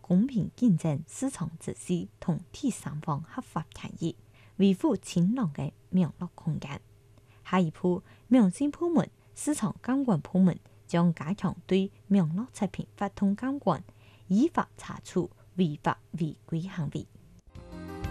公平競爭市場秩序同第三方合法權益，維護清朗嘅網絡空間。下一步，民政部門、市場監管部門將加強對網絡測評發通監管，依法查處違法違規行為。